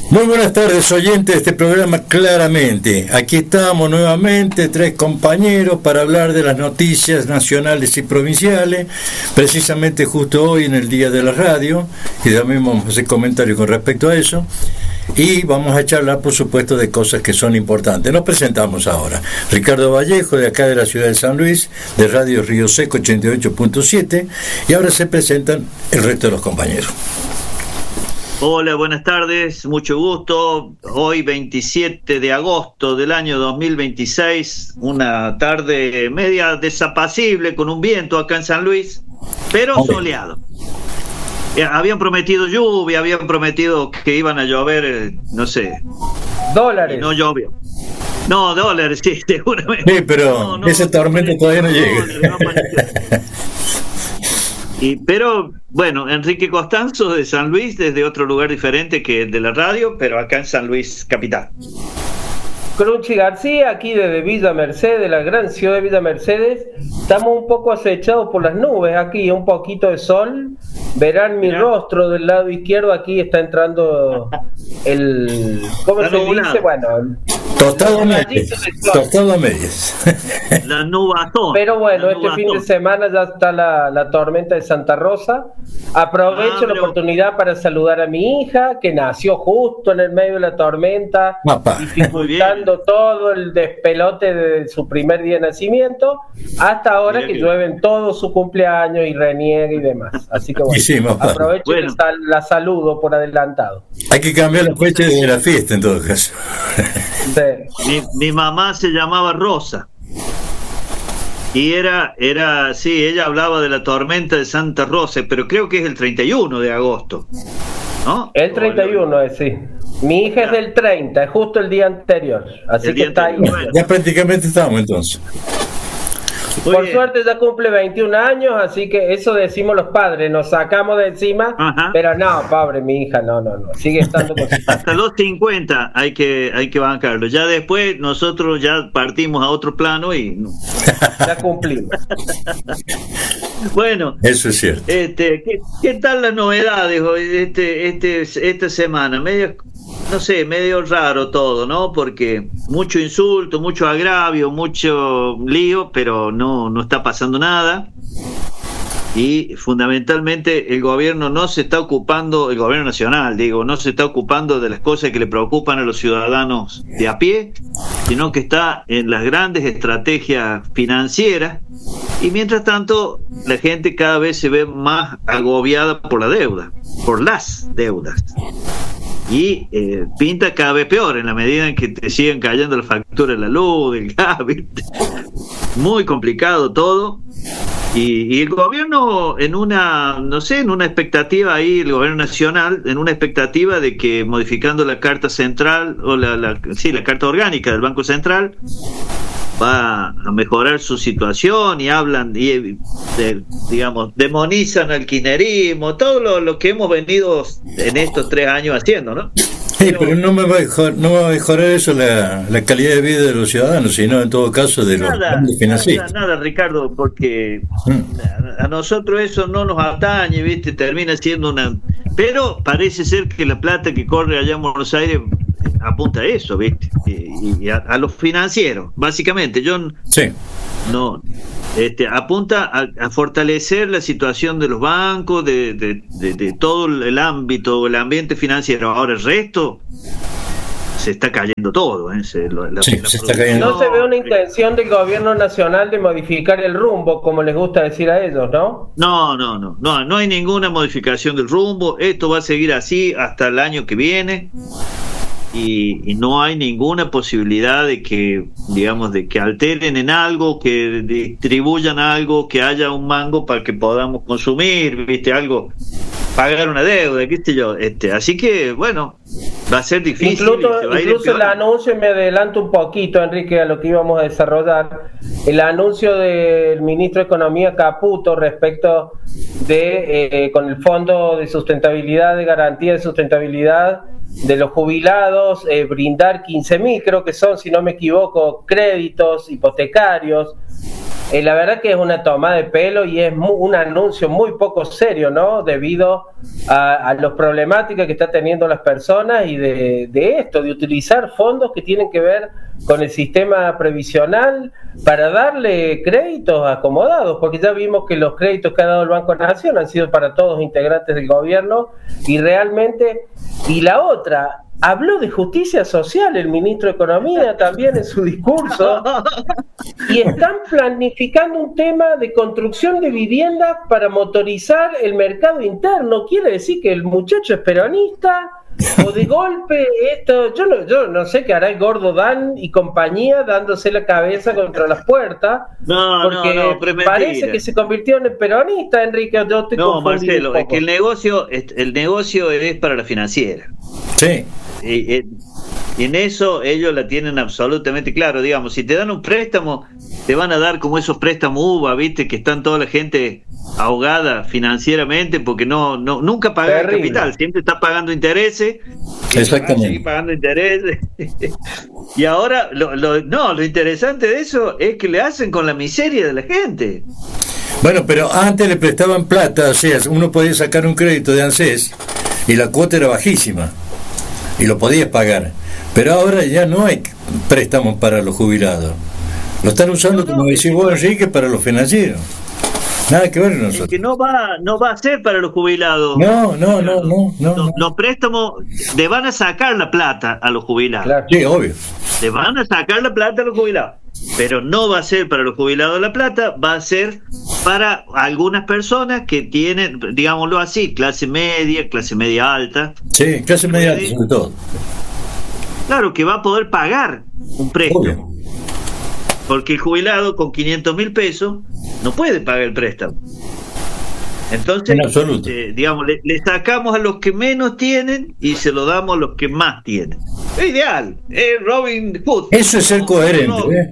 Muy buenas tardes, oyentes de este programa Claramente. Aquí estamos nuevamente, 3 compañeros para hablar de las noticias nacionales y provinciales, precisamente justo hoy en el Día de la Radio, y también vamos a hacer comentarios con respecto a eso, y vamos a charlar, por supuesto, de cosas que son importantes. Nos presentamos ahora. Ricardo Vallejo, de acá de la ciudad de San Luis, de Radio Río Seco 88.7, y ahora se presentan el resto de los compañeros. Hola, buenas tardes, mucho gusto. Hoy 27 de agosto del año 2026, una tarde media desapacible con un viento acá en San Luis, pero soleado. Habían prometido lluvia, habían prometido que iban a llover, no sé. Dólares. Y no llovió. No, dólares, sí, seguramente. Sí, pero esa tormenta todavía no llega. Pero bueno, Enrique Costanzo de San Luis, desde otro lugar diferente que el de la radio, pero acá en San Luis capital. Cruchi García, aquí desde Villa Mercedes, la gran ciudad de Villa Mercedes. Estamos un poco acechados por las nubes aquí, un poquito de sol. Verán mi rostro del lado izquierdo, aquí está entrando el... ¿Cómo se dice? Bueno... Tostado a medias. La nubatón. Pero bueno, este fin de semana ya está la tormenta de Santa Rosa. Aprovecho la oportunidad para saludar a mi hija, que nació justo en el medio de la tormenta, dificultando todo el despelote de su primer día de nacimiento, hasta ahora que llueve en todo su cumpleaños y reniega y demás. Así que bueno, aprovecho y la saludo por adelantado. Hay que cambiar la fecha de la fiesta en todo caso. Mi mamá se llamaba Rosa y sí, ella hablaba de la tormenta de Santa Rosa, pero creo que es el 31 de agosto, ¿no? El 31 es, sí. Mi hija es del 30, es justo el día anterior, así que está ahí. Ya prácticamente estamos entonces. Por suerte ya cumple 21 años, así que eso decimos los padres, nos sacamos de encima. Ajá. Pero no, pobre mi hija, no, sigue estando con hasta los 50 hay que bancarlo. Ya después nosotros ya partimos a otro plano y ya cumplimos. Bueno, eso es cierto. ¿Qué tal las novedades esta semana? Medio raro todo, ¿no? Porque mucho insulto, mucho agravio, mucho lío, pero no está pasando nada. Y fundamentalmente el gobierno no se está ocupando, el gobierno nacional, no se está ocupando de las cosas que le preocupan a los ciudadanos de a pie, sino que está en las grandes estrategias financieras. Y mientras tanto, la gente cada vez se ve más agobiada por la deuda, por las deudas. Y pinta cada vez peor en la medida en que te siguen cayendo las facturas de la luz, del gas, ¿viste? Muy complicado todo. Y el gobierno en una expectativa ahí, el gobierno nacional, en una expectativa de que modificando la carta central, o la carta orgánica del Banco Central, va a mejorar su situación, y hablan demonizan al kirchnerismo, todo lo que hemos venido en estos 3 años haciendo, ¿no? Sí, pero no va a mejorar eso la calidad de vida de los ciudadanos, sino en todo caso de los financieros. Nada, Ricardo, porque a nosotros eso no nos atañe, ¿viste? Termina siendo pero parece ser que la plata que corre allá en Buenos Aires apunta a eso, ¿viste? Y a los financieros, básicamente. Apunta a fortalecer la situación de los bancos, de todo el ámbito, el ambiente financiero. Ahora el resto se está cayendo todo, se está cayendo. No se ve una intención del gobierno nacional de modificar el rumbo, como les gusta decir a ellos, ¿no? No hay ninguna modificación del rumbo. Esto va a seguir así hasta el año que viene. Y no hay ninguna posibilidad de que alteren en algo, que distribuyan algo, que haya un mango para que podamos consumir, ¿viste? Algo, pagar una deuda, qué sé yo. Así que, bueno, va a ser difícil. Incluso el anuncio, y me adelanto un poquito, Enrique, a lo que íbamos a desarrollar, el anuncio del ministro de Economía Caputo respecto de, con el Fondo de Sustentabilidad, de Garantía de Sustentabilidad de los jubilados, brindar 15.000, creo que son, si no me equivoco, créditos hipotecarios la verdad que es una toma de pelo y es un anuncio muy poco serio, ¿no? Debido a las problemáticas que está teniendo las personas y de esto, de utilizar fondos que tienen que ver con el sistema previsional para darle créditos acomodados, porque ya vimos que los créditos que ha dado el Banco Nación han sido para todos integrantes del gobierno y realmente, y la otra, habló de justicia social el ministro de Economía también en su discurso y están planificando un tema de construcción de viviendas para motorizar el mercado interno. Quiere decir que el muchacho es peronista o de golpe esto, yo no sé qué hará el gordo Dan y compañía dándose la cabeza contra las puertas, porque parece que se convirtió en el peronista, Enrique. Yo te no, Marcelo, es que el negocio es para la financiera. Sí. Y en eso ellos la tienen absolutamente claro. Digamos, si te dan un préstamo, te van a dar como esos préstamos UVA, viste, que están toda la gente ahogada financieramente porque nunca paga el capital, siempre está pagando intereses. Exactamente. Pagando intereses. Y ahora lo interesante de eso es que le hacen con la miseria de la gente. Bueno, pero antes le prestaban plata, o sea, uno podía sacar un crédito de ANSES y la cuota era bajísima y lo podías pagar, pero ahora ya no hay préstamos para los jubilados, lo están usando, como decís vos, Enrique, para los financieros. Nada que ver con nosotros. Que no va a ser para los jubilados. No. Los préstamos le van a sacar la plata a los jubilados. Claro. Sí, obvio. Le van a sacar la plata a los jubilados. Pero no va a ser para los jubilados la plata, va a ser para algunas personas que tienen, digámoslo así, clase media alta. Sí, clase media alta sobre todo. Claro, que va a poder pagar un préstamo. Obvio. Porque el jubilado con 500.000 pesos no puede pagar el préstamo. Entonces, digamos, le sacamos a los que menos tienen y se lo damos a los que más tienen. Es ideal, es Robin Hood. Eso es ser coherente.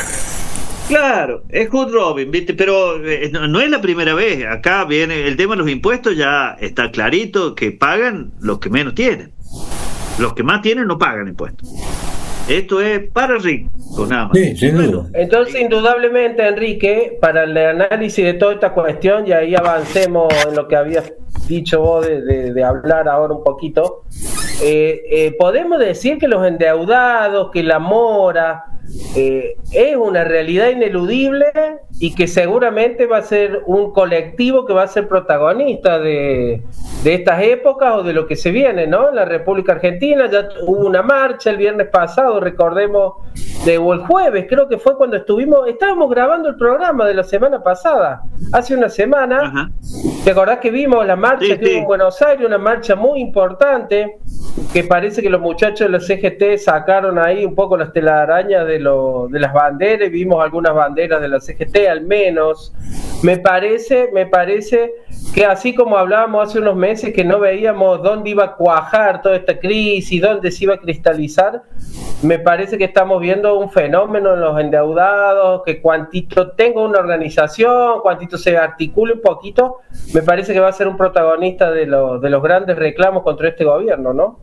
Claro, es Hood Robin, ¿viste? Pero no es la primera vez. Acá viene el tema de los impuestos, ya está clarito que pagan los que menos tienen. Los que más tienen no pagan impuestos. Esto es para ricos, nada más. Sí, sin duda. Entonces, indudablemente, Enrique, para el análisis de toda esta cuestión, y ahí avancemos en lo que habías dicho vos de hablar ahora un poquito, podemos decir que los endeudados, que la mora, es una realidad ineludible y que seguramente va a ser un colectivo que va a ser protagonista de estas épocas o de lo que se viene, ¿no? En la República Argentina ya hubo una marcha el viernes pasado, recordemos, o el jueves, creo que fue cuando estábamos grabando el programa de la semana pasada, hace una semana. Ajá. ¿Te acordás que vimos la marcha que hubo en Buenos Aires, una marcha muy importante, que parece que los muchachos de la CGT sacaron ahí un poco las telarañas de las banderas, y vimos algunas banderas de la CGT al menos? Me parece que así como hablábamos hace unos meses que no veíamos dónde iba a cuajar toda esta crisis, dónde se iba a cristalizar, me parece que estamos viendo un fenómeno en los endeudados, que cuantito tenga una organización, cuantito se articule un poquito, me parece que va a ser un protagonista de los grandes reclamos contra este gobierno, ¿no?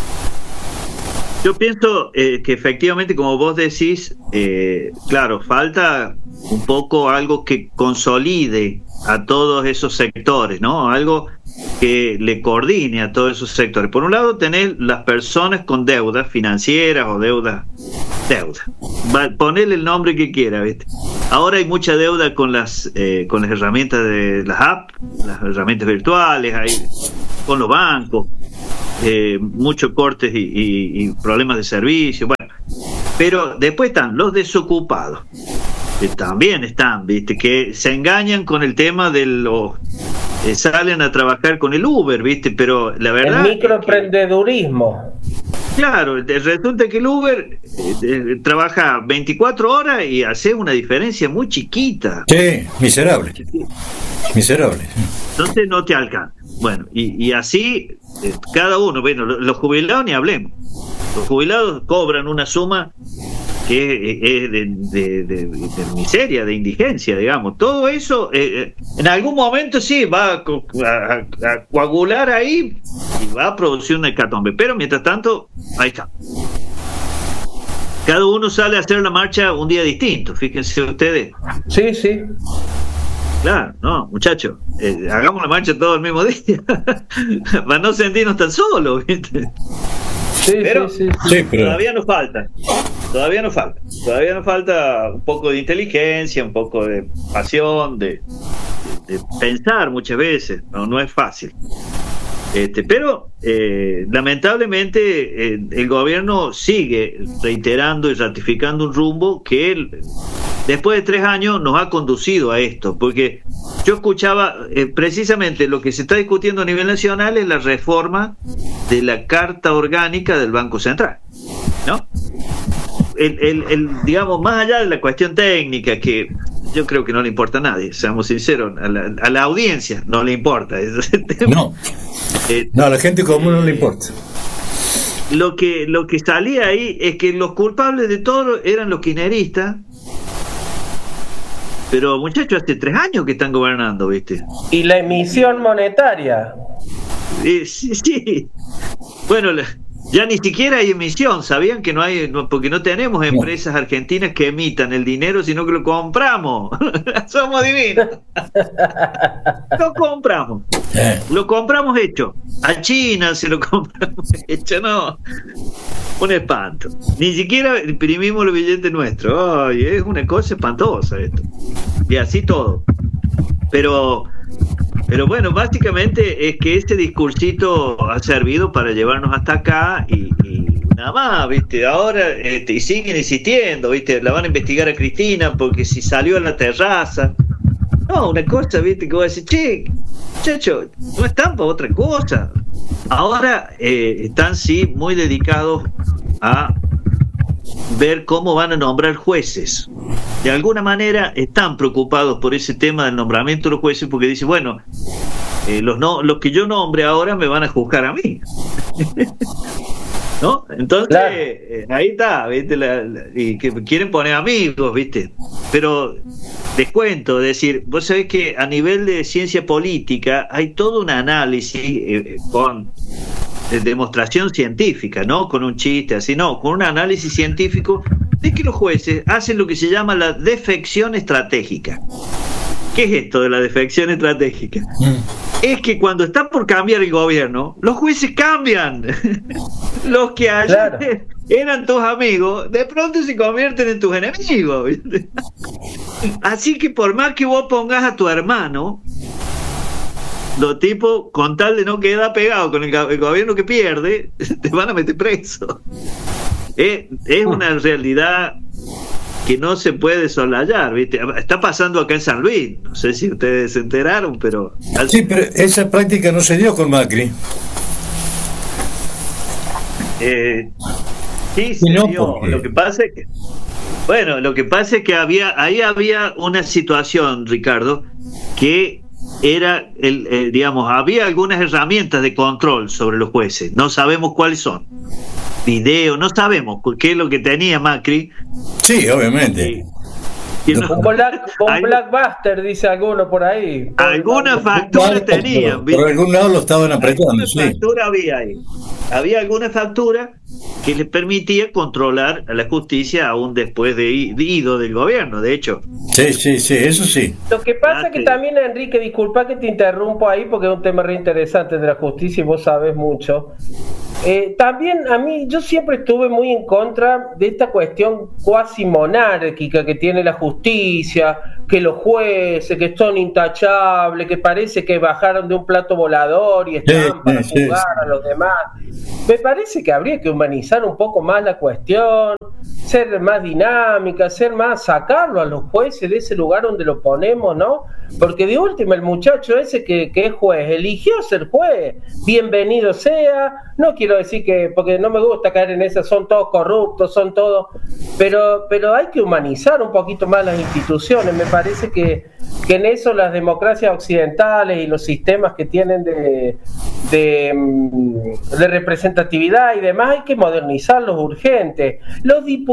Yo pienso que efectivamente, como vos decís, claro, falta un poco algo que consolide a todos esos sectores, ¿no? Algo que le coordine a todos esos sectores. Por un lado, tenés las personas con deudas financieras o deuda. Ponele el nombre que quiera, ¿viste? Ahora hay mucha deuda con las herramientas de las apps, las herramientas virtuales, con los bancos. Muchos cortes y problemas de servicio, bueno, pero después están los desocupados, que también están, viste, que se engañan con el tema de los salen a trabajar con el Uber, viste, pero la verdad el microemprendedurismo. Claro, resulta que el Uber trabaja 24 horas y hace una diferencia muy chiquita. Sí, miserable. Entonces no te alcanza. Bueno, y así cada uno, bueno, los jubilados ni hablemos. Los jubilados cobran una suma que es de miseria, de indigencia, digamos. Todo eso en algún momento sí va a coagular ahí y va a producir una hecatombe, pero mientras tanto, ahí está. cada uno sale a hacer la marcha un día distinto, fíjense ustedes. Sí, sí. Claro, no, muchachos, hagamos la marcha todo el mismo día, para no sentirnos tan solos, ¿viste? Sí, pero, sí. Pero todavía nos falta un poco de inteligencia, un poco de pasión, de pensar muchas veces, no es fácil. Pero lamentablemente el gobierno sigue reiterando y ratificando un rumbo que después de 3 años nos ha conducido a esto, porque yo escuchaba precisamente lo que se está discutiendo a nivel nacional es la reforma de la Carta Orgánica del Banco Central, ¿no? Digamos, más allá de la cuestión técnica, que yo creo que no le importa a nadie, seamos sinceros, a la audiencia no le importa ese tema. No, a la gente común no le importa. Lo que salía ahí es que los culpables de todo eran los kirchneristas, pero muchachos, hace 3 años que están gobernando, ¿viste? Y la emisión monetaria. Sí. Bueno, ya ni siquiera hay emisión, ¿sabían que no hay? Porque no tenemos empresas argentinas que emitan el dinero, sino que lo compramos. Somos divinos. Lo compramos hecho. A China se lo compramos hecho, no. Un espanto. Ni siquiera imprimimos los billetes nuestros. Ay, es una cosa espantosa esto. Y así todo. Pero bueno, básicamente es que este discursito ha servido para llevarnos hasta acá y nada más, ¿viste? Ahora y siguen insistiendo, ¿viste? La van a investigar a Cristina porque si salió a la terraza. No, una cosa, ¿viste? Que voy a decir, che, muchachos, no están para otra cosa. Ahora están, sí, muy dedicados a ver cómo van a nombrar jueces. De alguna manera están preocupados por ese tema del nombramiento de los jueces porque dicen, bueno, los que yo nombre ahora me van a juzgar a mí. ¿No? Entonces, claro. Ahí está, ¿viste? Y que quieren poner amigos, ¿viste? Pero les cuento, es decir, vos sabés que a nivel de ciencia política hay todo un análisis con demostración científica, no con un chiste así, no, con un análisis científico de que los jueces hacen lo que se llama la defección estratégica. ¿Qué es esto de la defección estratégica? Es que cuando está por cambiar el gobierno, los jueces cambian. Los que ayer eran tus amigos, de pronto se convierten en tus enemigos, ¿viste? Así que por más que vos pongas a tu hermano, los tipos, con tal de no quedar pegado con el gobierno que pierde, te van a meter preso. Es una realidad que no se puede soslayar, ¿viste? Está pasando acá en San Luis, no sé si ustedes se enteraron, pero... Sí, pero esa práctica no se dio con Macri. Sí, se dio. Porque... Lo que pasa es que ahí había una situación, Ricardo, que era digamos, había algunas herramientas de control sobre los jueces, no sabemos cuáles son. Video, no sabemos qué es lo que tenía Macri. Sí, obviamente. Un Blackbuster, dice alguno por ahí. Alguna factura tenían. Por algún lado lo estaban apretando. Factura había ahí. Había alguna factura que les permitía controlar a la justicia aún después de ido del gobierno, de hecho. Sí, eso sí. Lo que pasa es que también, Enrique, disculpa que te interrumpo ahí porque es un tema re interesante de la justicia y vos sabés mucho. También a mí, yo siempre estuve muy en contra de esta cuestión cuasi monárquica que tiene la justicia, que los jueces, que son intachables, que parece que bajaron de un plato volador y están para jugar a los demás. Me parece que habría que humanizar un poco más la cuestión, ser más dinámica, sacarlo a los jueces de ese lugar donde lo ponemos, ¿no? Porque de última el muchacho ese que es juez, eligió ser juez, bienvenido sea, no quiero decir que, porque no me gusta caer en esas, son todos corruptos, son todos, pero hay que humanizar un poquito más las instituciones. Me parece que en eso las democracias occidentales y los sistemas que tienen de representatividad y demás hay que modernizarlos urgentes. Los diputados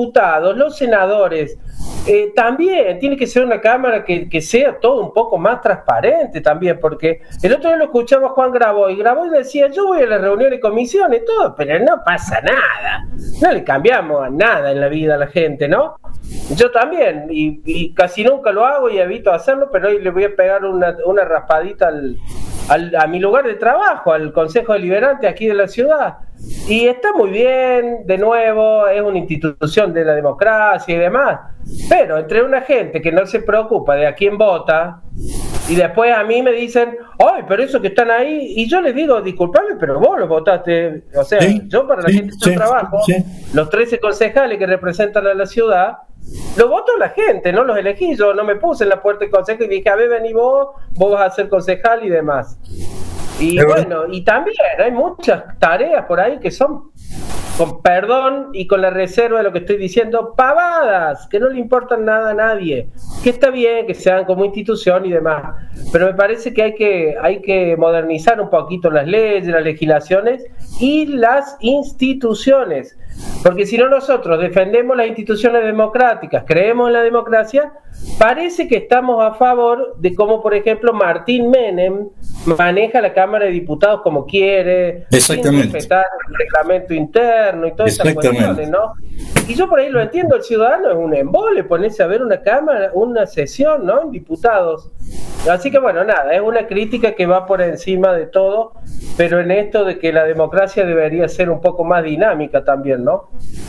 diputados, los senadores, también tiene que ser una Cámara que sea todo un poco más transparente también, porque el otro día lo escuchaba Juan Graboy decía, yo voy a las reuniones de comisiones, todo, pero no pasa nada, no le cambiamos nada en la vida a la gente, ¿no? Yo también, y casi nunca lo hago y evito hacerlo, pero hoy le voy a pegar una raspadita a mi lugar de trabajo, al Consejo Deliberante aquí de la ciudad. Y está muy bien, de nuevo, es una institución de la democracia y demás, pero entre una gente que no se preocupa de a quién vota, y después a mí me dicen, ¡ay, pero eso que están ahí! Y yo les digo, disculpame, pero vos lo votaste. O sea, yo para la gente que yo trabajo, los 13 concejales que representan a la ciudad, lo votó la gente, no los elegí yo, no me puse en la puerta del consejo y dije, a ver, vení vos vas a ser concejal y demás. Y bueno, y también hay muchas tareas por ahí que son, con perdón y con la reserva de lo que estoy diciendo, pavadas, que no le importan nada a nadie, que está bien que sean como institución y demás, pero me parece que hay que modernizar un poquito las leyes, las legislaciones y las instituciones, porque si no nosotros defendemos las instituciones democráticas, creemos en la democracia, parece que estamos a favor de cómo, por ejemplo, Martín Menem maneja la Cámara de Diputados como quiere, sin respetar el reglamento interno y todas esas cuestiones, ¿no? Y yo por ahí lo entiendo, el ciudadano es un embole ponerse a ver una cámara, una sesión, ¿no? En diputados. Así que bueno, nada, es una crítica que va por encima de todo, pero en esto de que la democracia debería ser un poco más dinámica también, ¿no?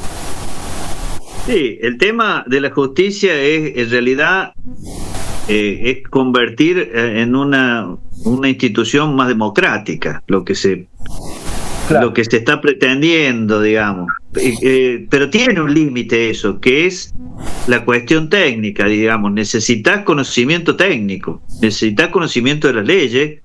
Sí, el tema de la justicia es, en realidad, es convertir en una institución más democrática, lo que se está pretendiendo, digamos. Pero tiene un límite eso, que es la cuestión técnica, digamos. Necesitas conocimiento técnico, necesitas conocimiento de las leyes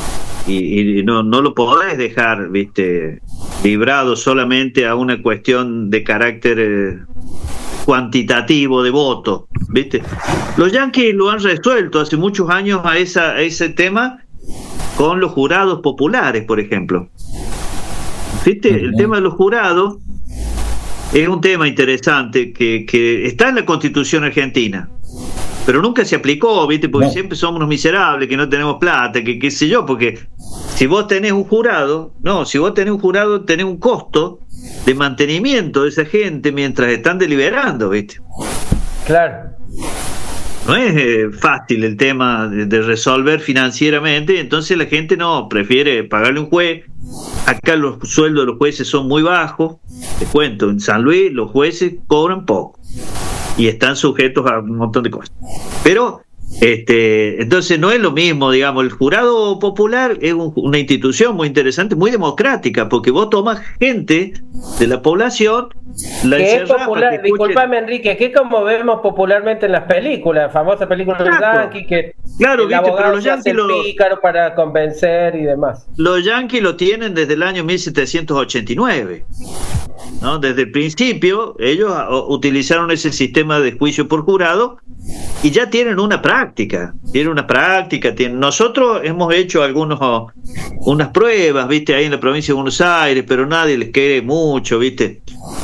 y no lo podés dejar, viste, librado solamente a una cuestión de carácter cuantitativo de voto, ¿viste? Los yanquis lo han resuelto hace muchos años a ese tema con los jurados populares, por ejemplo. ¿Viste? El tema de los jurados es un tema interesante que está en la Constitución argentina, pero nunca se aplicó, ¿viste? Porque siempre somos unos miserables, que no tenemos plata, que qué sé yo, porque si vos tenés un jurado, tenés un costo de mantenimiento de esa gente mientras están deliberando, ¿viste? Claro. No es fácil el tema de resolver financieramente, entonces la gente no, prefiere pagarle un juez. Acá los sueldos de los jueces son muy bajos, te cuento, en San Luis los jueces cobran poco y están sujetos a un montón de cosas. Pero entonces no es lo mismo, digamos, el jurado popular es una institución muy interesante, muy democrática, porque vos tomás gente de la población, la que es popular, disculpame Enrique, que es como vemos popularmente en las películas, famosas películas de Yankee, que el abogado pero se hace el pícaro para convencer y demás. Los yanquis lo tienen desde el año 1789, ¿no? Desde el principio ellos utilizaron ese sistema de juicio por jurado y ya tienen una práctica. Nosotros hemos hecho unas pruebas, viste, ahí en la provincia de Buenos Aires, pero nadie les quiere mucho, viste.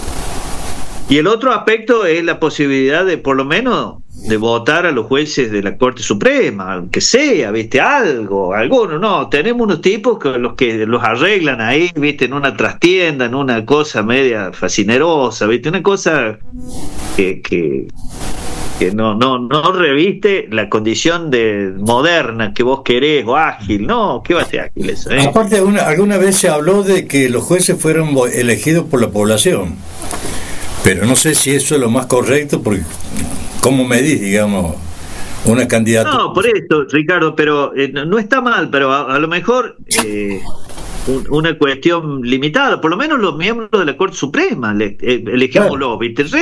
Y el otro aspecto es la posibilidad de, por lo menos, de votar a los jueces de la Corte Suprema, aunque sea, viste, algunos, no, tenemos unos tipos que los arreglan ahí, viste, en una trastienda, en una cosa media fascinerosa, viste, una cosa que no reviste la condición de moderna que vos querés, o ágil, no, ¿qué va a ser ágil eso? Aparte, alguna vez se habló de que los jueces fueron elegidos por la población, pero no sé si eso es lo más correcto, porque ¿cómo medís, digamos, una candidatura? No, por eso, Ricardo, pero no está mal, pero a lo mejor una cuestión limitada, por lo menos los miembros de la Corte Suprema, elegémoslo, ¿viste? El